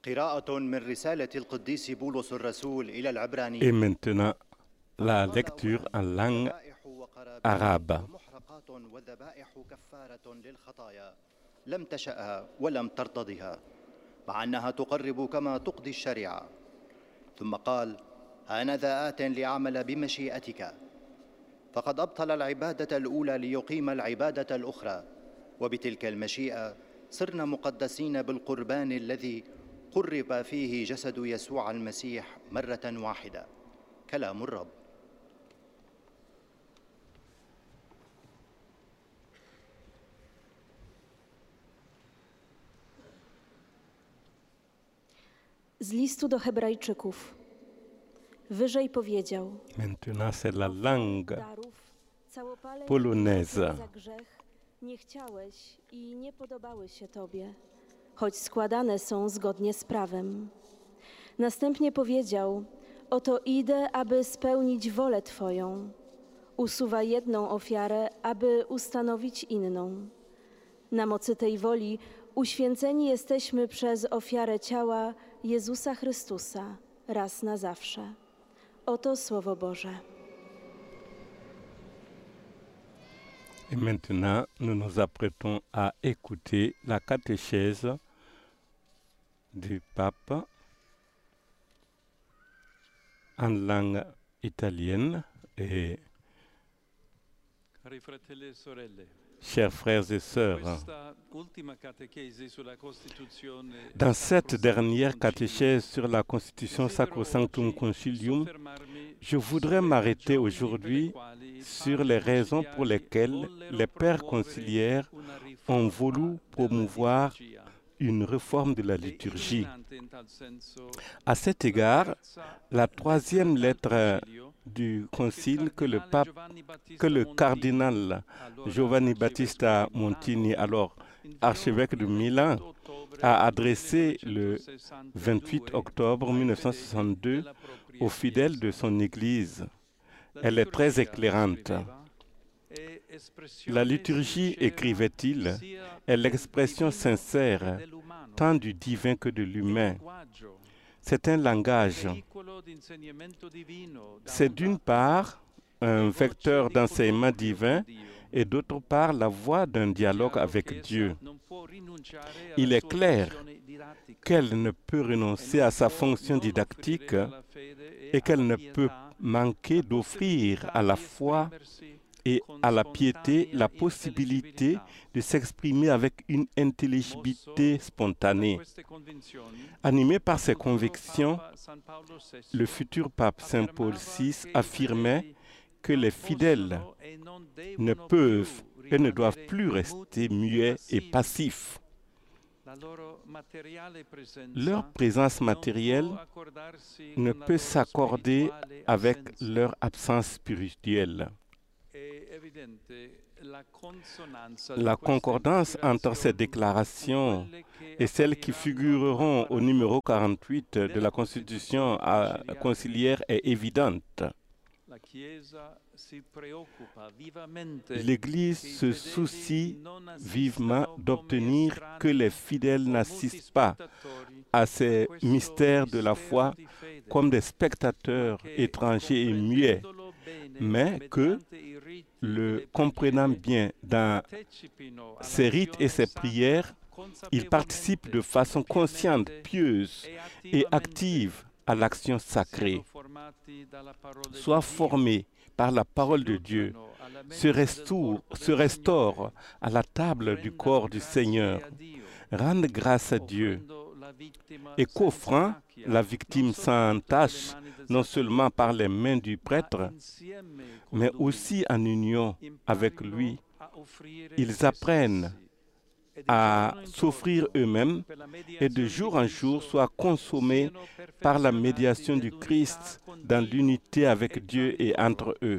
Et maintenant, la lecture en langue arabe. لم تشأها ولم ترتضها مع أنها تقرب كما تقضي الشريعة. ثم قال: هانذا آت لأعمل بمشيئتك. فقد أبطل العبادة الأولى ليقيم العبادة الأخرى، وبتلك المشيئة صرنا مقدسين بالقربان الذي قرب فيه جسد يسوع المسيح مرة واحدة. كلام الرب. Z listu do Hebrajczyków. Wyżej powiedział: Maintenant, c'est la langue darów całopaleń polonaise. za grzech nie chciałeś i nie podobały się Tobie, choć składane są zgodnie z prawem. Następnie powiedział: oto idę, aby spełnić wolę Twoją. Usuwa jedną ofiarę, aby ustanowić inną. Na mocy tej woli uświęceni jesteśmy przez ofiarę ciała Jezusa Chrystusa raz na zawsze. Oto Słowo Boże. Et maintenant, nous nous apprêtons à écouter la catéchèse du pape en langue italienne. Et chers frères et sœurs, dans cette dernière catéchèse sur la Constitution Sacrosanctum Concilium, je voudrais m'arrêter aujourd'hui sur les raisons pour lesquelles les pères conciliaires ont voulu promouvoir une réforme de la liturgie. À cet égard, la troisième lettre du Concile que le cardinal Giovanni Battista Montini, alors archevêque de Milan, a adressée le 28 octobre 1962 aux fidèles de son Église. Elle est très éclairante. La liturgie, écrivait-il, est l'expression sincère tant du divin que de l'humain. C'est un langage. C'est d'une part un vecteur d'enseignement divin et d'autre part la voie d'un dialogue avec Dieu. Il est clair qu'elle ne peut renoncer à sa fonction didactique et qu'elle ne peut manquer d'offrir à la foi et à la piété la possibilité de s'exprimer avec une intelligibilité spontanée. Animé par ces convictions, le futur pape Saint Paul VI affirmait que les fidèles ne peuvent et ne doivent plus rester muets et passifs. Leur présence matérielle ne peut s'accorder avec leur absence spirituelle. La concordance entre ces déclarations et celles qui figureront au numéro 48 de la Constitution conciliaire est évidente. L'Église se soucie vivement d'obtenir que les fidèles n'assistent pas à ces mystères de la foi comme des spectateurs étrangers et muets, mais que, le comprenant bien dans ses rites et ses prières, ils participent de façon consciente, pieuse et active à l'action sacrée, soient formés par la parole de Dieu, se restaurent à la table du corps du Seigneur, rendent grâce à Dieu et qu'offrant la victime sans tache, non seulement par les mains du prêtre, mais aussi en union avec lui, ils apprennent à s'offrir eux-mêmes et de jour en jour soient consommés par la médiation du Christ dans l'unité avec Dieu et entre eux.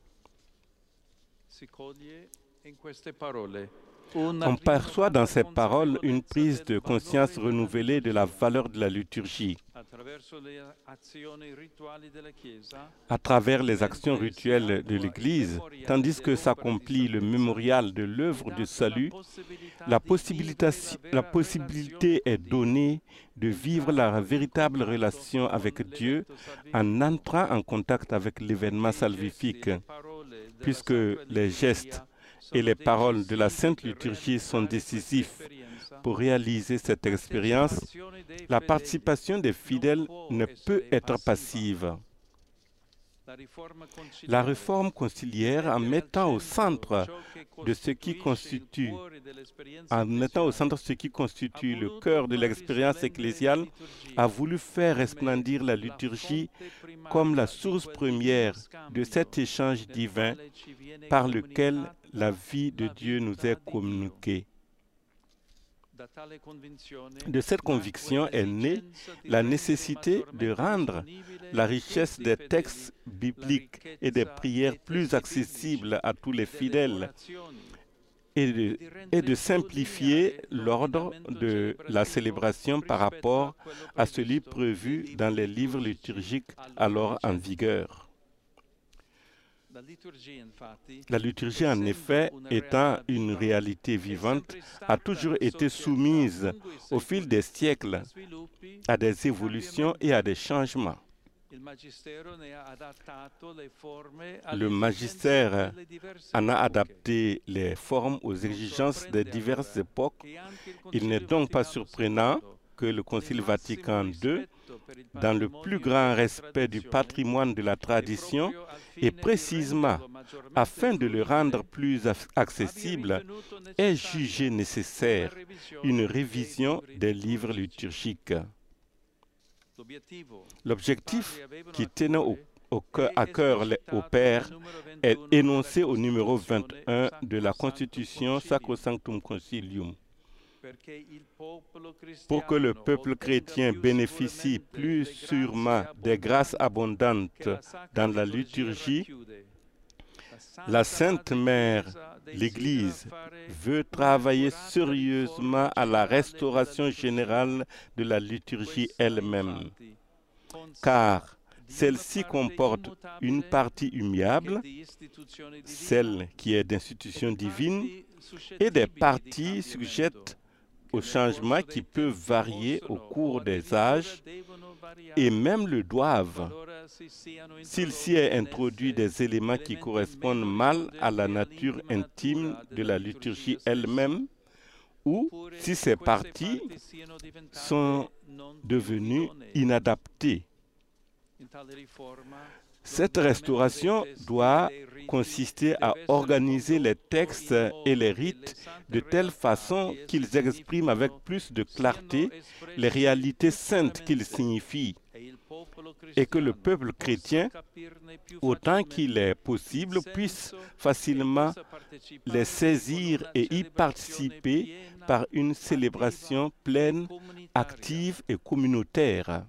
On perçoit dans ces paroles une prise de conscience renouvelée de la valeur de la liturgie. à travers les actions rituelles de l'Église, tandis que s'accomplit le mémorial de l'œuvre du salut, la possibilité est donnée de vivre la véritable relation avec Dieu en entrant en contact avec l'événement salvifique, puisque les gestes et les paroles de la Sainte Liturgie sont décisifs pour réaliser cette expérience. La participation des fidèles ne peut être passive. La réforme conciliaire, en mettant au centre ce qui constitue le cœur de l'expérience ecclésiale, a voulu faire resplendir la liturgie comme la source première de cet échange divin par lequel la vie de Dieu nous est communiquée. De cette conviction est née la nécessité de rendre la richesse des textes bibliques et des prières plus accessibles à tous les fidèles et de simplifier l'ordre de la célébration par rapport à celui prévu dans les livres liturgiques alors en vigueur. La liturgie, en effet, étant une réalité vivante, a toujours été soumise au fil des siècles à des évolutions et à des changements. Le magistère en a adapté les formes aux exigences des diverses époques. Il n'est donc pas surprenant que le Concile Vatican II, dans le plus grand respect du patrimoine de la tradition, et précisément afin de le rendre plus accessible, ait jugé nécessaire une révision des livres liturgiques. L'objectif qui tenait à cœur au Père est énoncé au numéro 21 de la Constitution Sacrosanctum Concilium. Pour que le peuple chrétien bénéficie plus sûrement des grâces abondantes dans la liturgie, la Sainte Mère, l'Église, veut travailler sérieusement à la restauration générale de la liturgie elle-même, car celle-ci comporte une partie immuable, celle qui est d'institution divine, et des parties sujettes aux changements qui peuvent varier au cours des âges et même le doivent, s'il s'y est introduit des éléments qui correspondent mal à la nature intime de la liturgie elle-même, ou si ces parties sont devenues inadaptées. Cette restauration doit consister à organiser les textes et les rites de telle façon qu'ils expriment avec plus de clarté les réalités saintes qu'ils signifient, et que le peuple chrétien, autant qu'il est possible, puisse facilement les saisir et y participer par une célébration pleine, active et communautaire.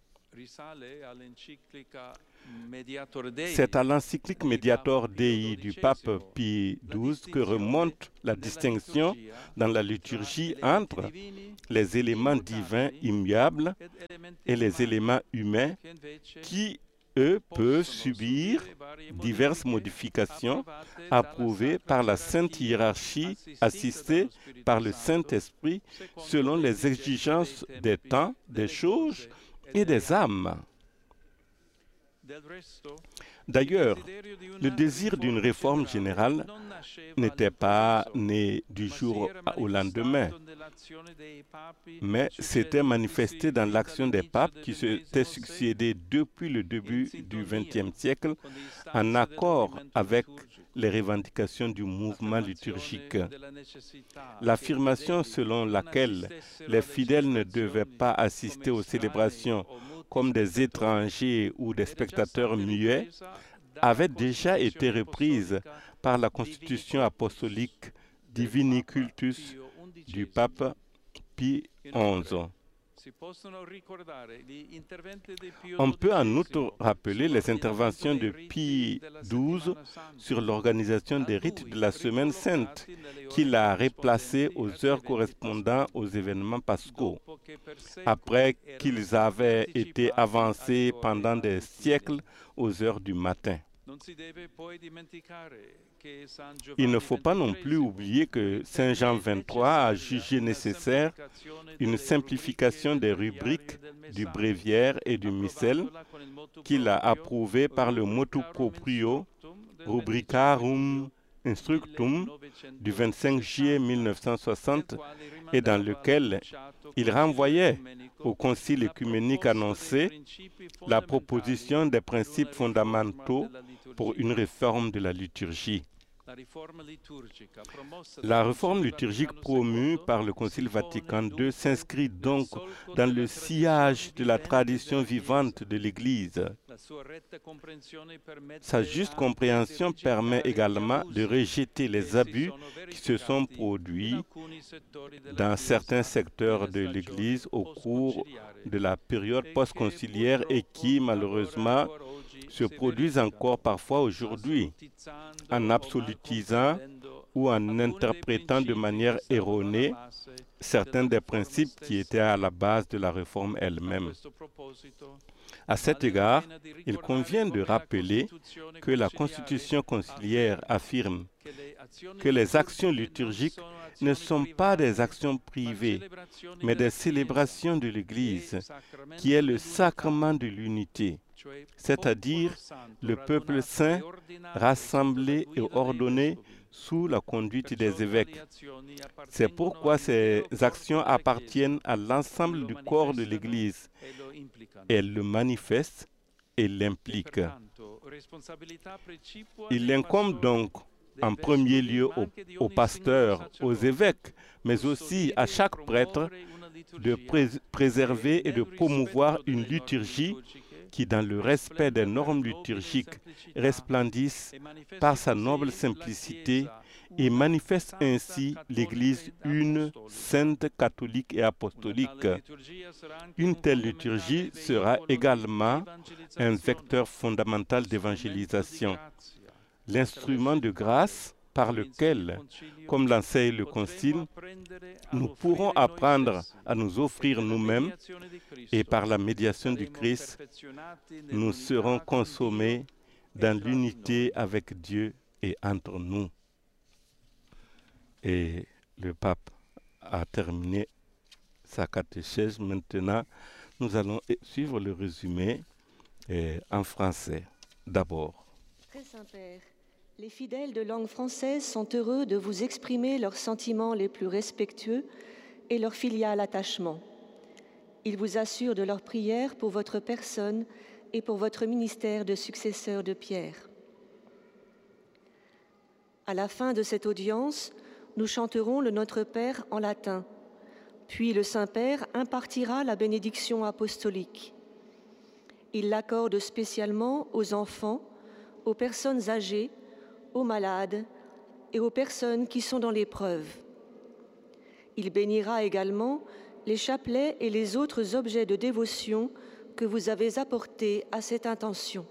C'est à l'encyclique Mediator Dei du pape Pie XII que remonte la distinction dans la liturgie entre les éléments divins immuables et les éléments humains qui, eux, peuvent subir diverses modifications approuvées par la Sainte Hiérarchie assistée par le Saint-Esprit selon les exigences des temps, des choses et des âmes. D'ailleurs, le désir d'une réforme générale n'était pas né du jour au lendemain, mais s'était manifesté dans l'action des papes qui s'étaient succédés depuis le début du XXe siècle, en accord avec les revendications du mouvement liturgique. L'affirmation selon laquelle les fidèles ne devaient pas assister aux célébrations comme des étrangers ou des spectateurs muets avait déjà été reprise par la Constitution apostolique Divini Cultus du pape Pie XI. On peut en outre rappeler les interventions de Pie XII sur l'organisation des rites de la Semaine Sainte, qu'il a replacés aux heures correspondant aux événements pascaux, après qu'ils avaient été avancés pendant des siècles aux heures du matin. Il ne faut pas non plus oublier que Saint Jean XXIII a jugé nécessaire une simplification des rubriques du bréviaire et du missel qu'il a approuvé par le motu proprio Rubricarum Instructum du 25 juillet 1960 et dans lequel il renvoyait au concile œcuménique annoncé la proposition des principes fondamentaux pour une réforme de la liturgie. La réforme liturgique promue par le Concile Vatican II s'inscrit donc dans le sillage de la tradition vivante de l'Église. Sa juste compréhension permet également de rejeter les abus qui se sont produits dans certains secteurs de l'Église au cours de la période post-conciliaire et qui, malheureusement, se produisent encore parfois aujourd'hui, en absolutisant ou en interprétant de manière erronée certains des principes qui étaient à la base de la réforme elle-même. À cet égard, il convient de rappeler que la Constitution conciliaire affirme que les actions liturgiques ne sont pas des actions privées, mais des célébrations de l'Église, qui est le sacrement de l'unité, c'est-à-dire le peuple saint rassemblé et ordonné sous la conduite des évêques. C'est pourquoi ces actions appartiennent à l'ensemble du corps de l'Église. Elles le manifestent et l'impliquent. Il incombe donc en premier lieu aux pasteurs, aux évêques, mais aussi à chaque prêtre de préserver et de promouvoir une liturgie qui, dans le respect des normes liturgiques, resplendisse par sa noble simplicité et manifeste ainsi l'Église une, sainte, catholique et apostolique. Une telle liturgie sera également un vecteur fondamental d'évangélisation, l'instrument de grâce par lequel, comme l'enseigne le Concile, nous pourrons apprendre à nous offrir nous-mêmes et par la médiation du Christ, nous serons consommés dans l'unité avec Dieu et entre nous. Et le pape a terminé sa catéchèse. Maintenant, nous allons suivre le résumé en français. D'abord. Très Saint-Père, les fidèles de langue française sont heureux de vous exprimer leurs sentiments les plus respectueux et leur filial attachement. Ils vous assurent de leur prière pour votre personne et pour votre ministère de successeur de Pierre. À la fin de cette audience, nous chanterons le Notre Père en latin, puis le Saint-Père impartira la bénédiction apostolique. Il l'accorde spécialement aux enfants, aux personnes âgées, aux malades et aux personnes qui sont dans l'épreuve. Il bénira également les chapelets et les autres objets de dévotion que vous avez apportés à cette intention.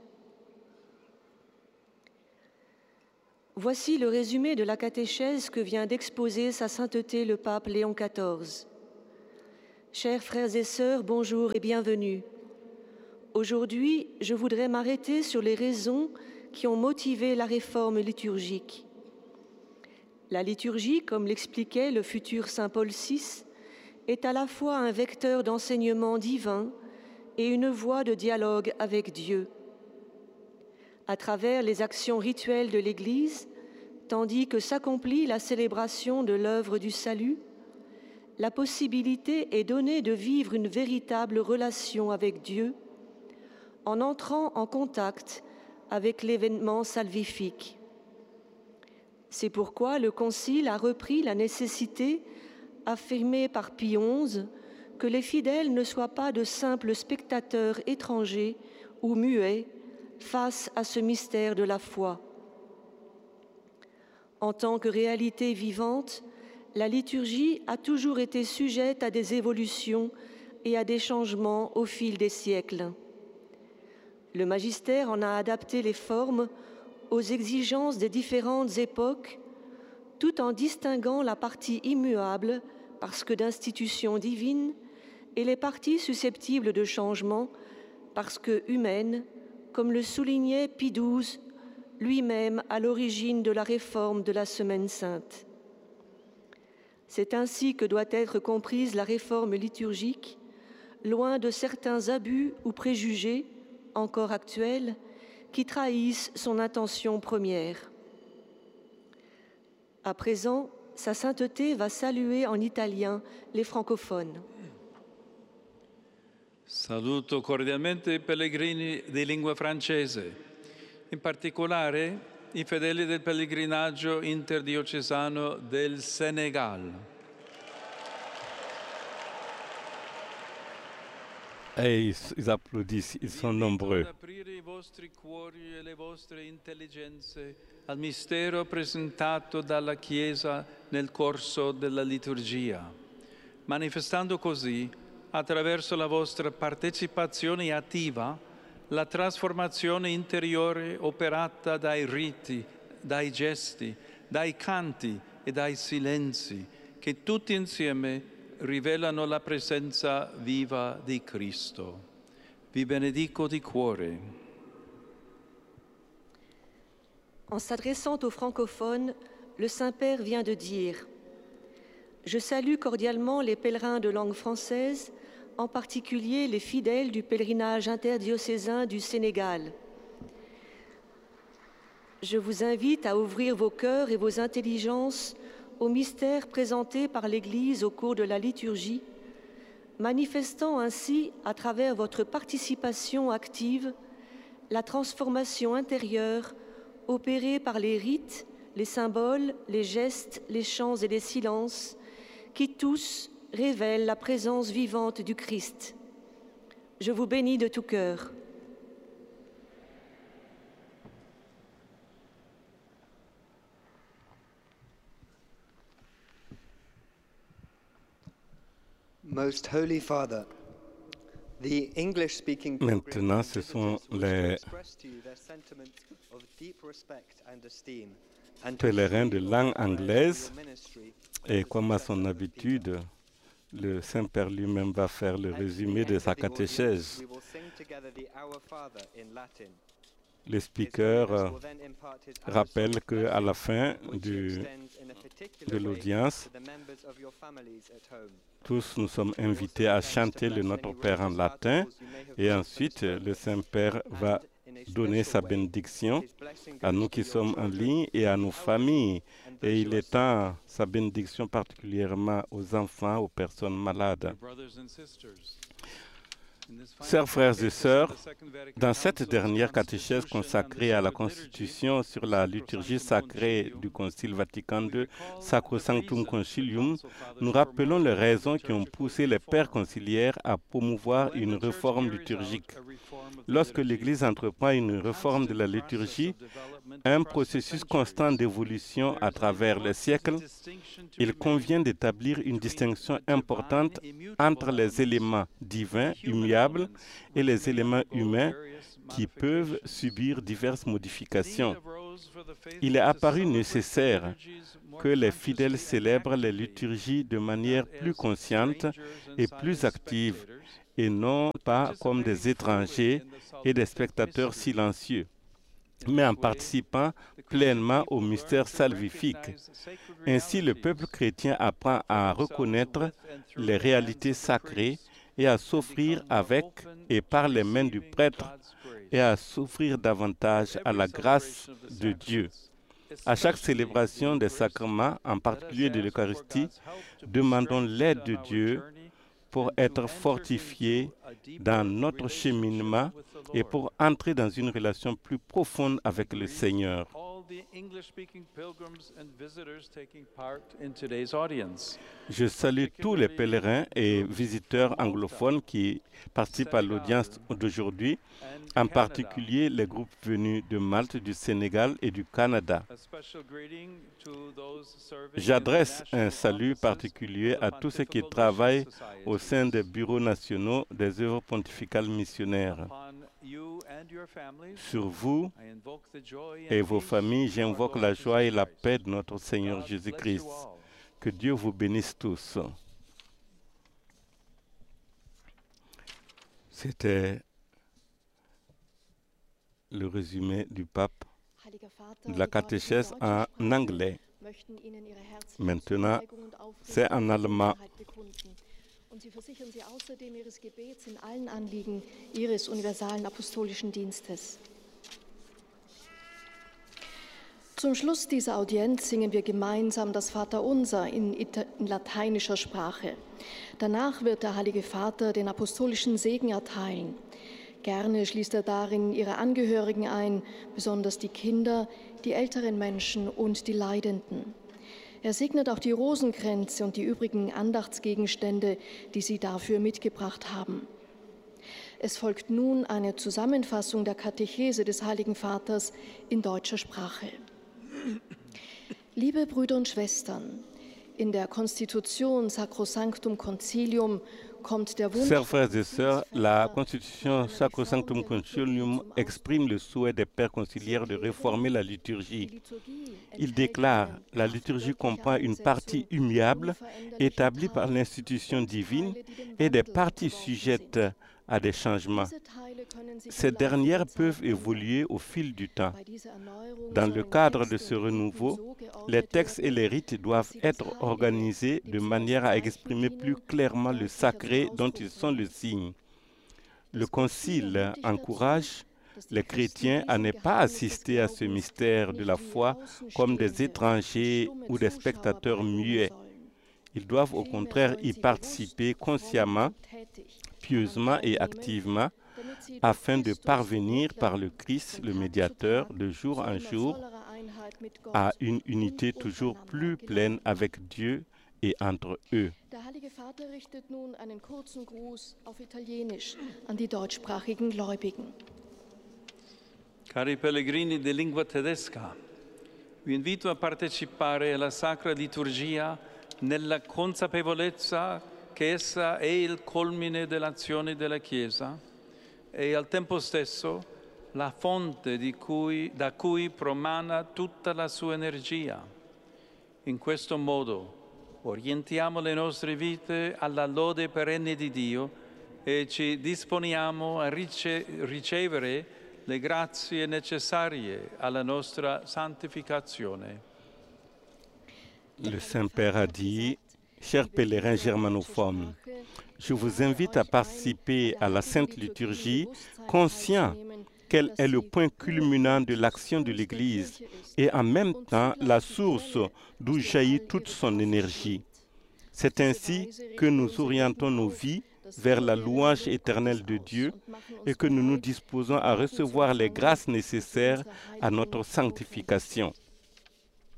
Voici le résumé de la catéchèse que vient d'exposer Sa Sainteté le Pape Léon XIV. Chers frères et sœurs, bonjour et bienvenue. Aujourd'hui, je voudrais m'arrêter sur les raisons qui ont motivé la réforme liturgique. La liturgie, comme l'expliquait le futur Saint Paul VI, est à la fois un vecteur d'enseignement divin et une voie de dialogue avec Dieu. À travers les actions rituelles de l'Église, tandis que s'accomplit la célébration de l'œuvre du salut, la possibilité est donnée de vivre une véritable relation avec Dieu en entrant en contact avec l'événement salvifique. C'est pourquoi le Concile a repris la nécessité, affirmée par Pie XI, que les fidèles ne soient pas de simples spectateurs étrangers ou muets face à ce mystère de la foi. En tant que réalité vivante, la liturgie a toujours été sujette à des évolutions et à des changements au fil des siècles. Le magistère en a adapté les formes aux exigences des différentes époques, tout en distinguant la partie immuable, parce que d'institution divine, et les parties susceptibles de changement, parce que humaines, comme le soulignait Pie XII, lui-même à l'origine de la réforme de la Semaine sainte. C'est ainsi que doit être comprise la réforme liturgique, loin de certains abus ou préjugés, encore actuels, qui trahissent son intention première. À présent, Sa Sainteté va saluer en italien les francophones. Saluto cordialmente i pellegrini di lingua francese, in particolare i fedeli del pellegrinaggio interdiocesano del Sénégal. Et ils applaudissent, ils sont nombreux. Aprire i vostri cuori e le vostre intelligenze al mistero presentato dalla Chiesa nel corso della liturgia, manifestando così, attraverso la vostra partecipazione attiva, la trasformazione interiore operata dai riti, dai gesti, dai canti e dai silenzi, che tutti insieme rivelano la presenza viva di Cristo. Vi benedico di cuore. En s'adressant aux francophones, le Saint-Père vient de dire « Je salue cordialement les pèlerins de langue française, en particulier les fidèles du pèlerinage interdiocésain du Sénégal. Je vous invite à ouvrir vos cœurs et vos intelligences aux mystères présentés par l'Église au cours de la liturgie, manifestant ainsi, à travers votre participation active, la transformation intérieure opérée par les rites, les symboles, les gestes, les chants et les silences, qui tous révèlent la présence vivante du Christ. Je vous bénis de tout cœur. Most Holy Father, the English-speaking Maintenant, ce sont les pèlerins de langue anglaise et comme à son habitude, le Saint-Père lui-même va faire le résumé de sa catéchèse. Le speaker rappelle qu'à la fin de l'audience, tous nous sommes invités à chanter le Notre Père en latin et ensuite le Saint-Père va donner sa bénédiction à nous qui sommes en ligne et à nos familles. Et il étend sa bénédiction particulièrement aux enfants, aux personnes malades. Chers frères et sœurs, dans cette dernière catéchèse consacrée à la Constitution sur la liturgie sacrée du Concile Vatican II, Sacrosanctum Concilium, nous rappelons les raisons qui ont poussé les pères conciliaires à promouvoir une réforme liturgique. Lorsque l'Église entreprend une réforme de la liturgie, un processus constant d'évolution à travers les siècles, il convient d'établir une distinction importante entre les éléments divins, immuables, et les éléments humains qui peuvent subir diverses modifications. Il est apparu nécessaire que les fidèles célèbrent les liturgies de manière plus consciente et plus active, et non pas comme des étrangers et des spectateurs silencieux, mais en participant pleinement au mystère salvifique. Ainsi, le peuple chrétien apprend à reconnaître les réalités sacrées et à s'offrir avec et par les mains du prêtre et à s'offrir davantage à la grâce de Dieu. À chaque célébration des sacrements, en particulier de l'Eucharistie, demandons l'aide de Dieu pour être fortifiés dans notre cheminement et pour entrer dans une relation plus profonde avec le Seigneur. Je salue tous les pèlerins et visiteurs anglophones qui participent à l'audience d'aujourd'hui, en particulier les groupes venus de Malte, du Sénégal et du Canada. J'adresse un salut particulier à tous ceux qui travaillent au sein des bureaux nationaux des œuvres pontificales missionnaires. Sur vous et vos familles, j'invoque la joie et la paix de notre Seigneur Jésus-Christ. Que Dieu vous bénisse tous. C'était le résumé du pape de la catéchèse en anglais. Maintenant, c'est en allemand. Und sie versichern sie außerdem ihres Gebets in allen Anliegen ihres universalen apostolischen Dienstes. Zum Schluss dieser Audienz singen wir gemeinsam das Vaterunser in lateinischer Sprache. Danach wird der Heilige Vater den apostolischen Segen erteilen. Gerne schließt er darin ihre Angehörigen ein, besonders die Kinder, die älteren Menschen und die Leidenden. Er segnet auch die Rosenkränze und die übrigen Andachtsgegenstände, die Sie dafür mitgebracht haben. Es folgt nun eine Zusammenfassung der Katechese des Heiligen Vaters in deutscher Sprache. Liebe Brüder und Schwestern, in der Constitution Sacrosanctum Concilium kommt der Wunsch... Chers frères et sœurs, la Constitution Sacrosanctum Concilium exprime le souhait des pères conciliaires de réformer la liturgie. Il déclare: la liturgie comprend une partie immuable établie par l'institution divine et des parties sujettes à des changements. Ces dernières peuvent évoluer au fil du temps. Dans le cadre de ce renouveau, les textes et les rites doivent être organisés de manière à exprimer plus clairement le sacré dont ils sont le signe. Le Concile encourage les chrétiens à ne pas assister à ce mystère de la foi comme des étrangers ou des spectateurs muets. Ils doivent au contraire y participer consciemment, pieusement et activement, afin de parvenir par le Christ, le médiateur, de jour en jour, à une unité toujours plus pleine avec Dieu et entre eux. Der Heilige Vater richtet nun einen kurzen Gruß auf Italienisch an die deutschsprachigen Gläubigen. Cari pellegrini di lingua tedesca, vi invito a partecipare alla Sacra Liturgia nella consapevolezza che essa è il culmine dell'azione della Chiesa e al tempo stesso la fonte da cui promana tutta la sua energia. In questo modo orientiamo le nostre vite alla lode perenne di Dio e ci disponiamo a ricevere le grazie necessarie alla nostra santificazione. Le Saint-Père a dit: chers pèlerins germanophones, je vous invite à participer à la Sainte Liturgie, conscient quel est le point culminant de l'action de l'Église et en même temps la source d'où jaillit toute son énergie. C'est ainsi que nous orientons nos vies vers la louange éternelle de Dieu et que nous nous disposons à recevoir les grâces nécessaires à notre sanctification.